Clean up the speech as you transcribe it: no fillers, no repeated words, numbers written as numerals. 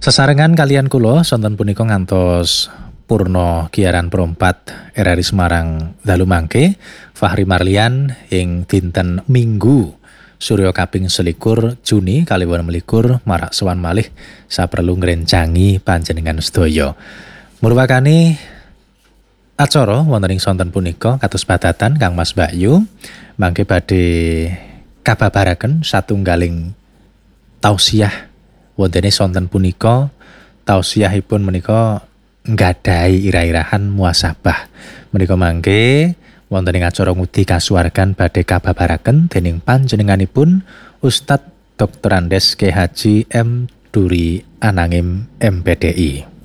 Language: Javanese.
Sesarengan kalian kula sonten punika ngantos Purno Giaran Perompat RRI Semarang dalu mangke Fahri Marlian ing dinten Minggu Surya kaping 21 Juni kaliwan melikur marak sowan malih saperlu ngrencangi panjenengan sedaya. Murwakani acara wonten ing sonten punika kados padatan Kang Mas Bayu mangke badhe kababaraken satunggaling tausiah wontene sonten punika. Tausiahipun menika nggadahi ira-irahan muasabah. Menika mangke wonten ing acara ngudi kasuwargan badhe kababaraken dening panjenenganipun Ustadz Dr. Andes K. Haji M. Duri Anangim MPDI.